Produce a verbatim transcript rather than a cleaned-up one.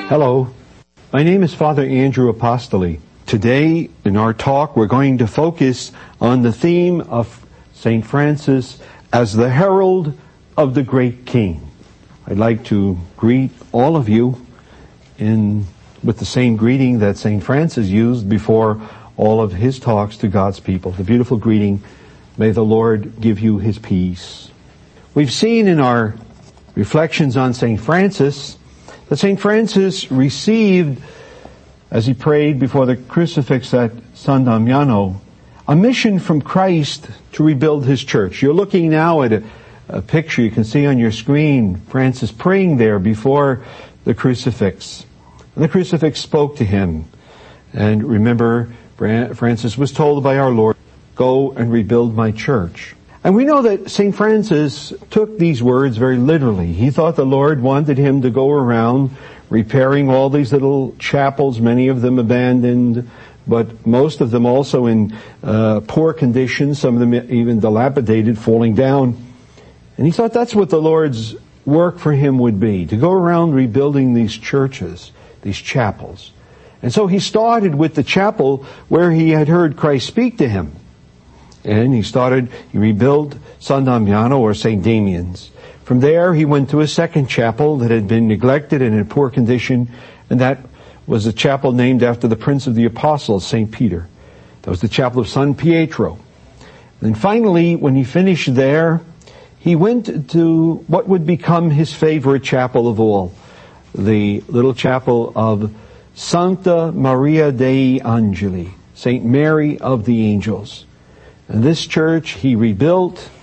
Hello, my name is Father Andrew Apostoli. Today in our talk we're going to focus on the theme of Saint Francis as the herald of the great King. I'd like to greet all of you in with the same greeting that Saint Francis used before all of his talks to God's people. The beautiful greeting, may the Lord give you his peace. We've seen in our reflections on Saint Francis that Saint Francis received, as he prayed before the crucifix at San Damiano, a mission from Christ to rebuild his church. You're looking now at a, a picture you can see on your screen, Francis praying there before the crucifix. And the crucifix spoke to him. And remember, Francis was told by our Lord, "Go and rebuild my church." And we know that Saint Francis took these words very literally. He thought the Lord wanted him to go around repairing all these little chapels, many of them abandoned, but most of them also in uh, poor condition, some of them even dilapidated, falling down. And he thought that's what the Lord's work for him would be, to go around rebuilding these churches, these chapels. And so he started with the chapel where he had heard Christ speak to him. And he started, he rebuilt San Damiano, or Saint Damian's. From there he went to a second chapel that had been neglected and in poor condition, and that was a chapel named after the Prince of the Apostles, Saint Peter. That was the chapel of San Pietro. And then finally, when he finished there, he went to what would become his favorite chapel of all, the little chapel of Santa Maria dei Angeli, Saint Mary of the Angels. And this church he rebuilt,